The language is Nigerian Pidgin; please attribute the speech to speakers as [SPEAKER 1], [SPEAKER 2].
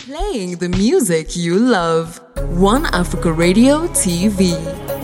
[SPEAKER 1] Playing the music you love. One Africa Radio TV.